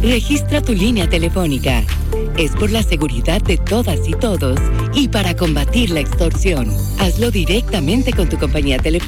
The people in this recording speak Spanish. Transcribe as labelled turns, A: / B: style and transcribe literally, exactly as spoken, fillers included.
A: Registra tu línea telefónica. Es por la seguridad de todas y todos y para combatir la extorsión. Hazlo directamente con tu compañía telefónica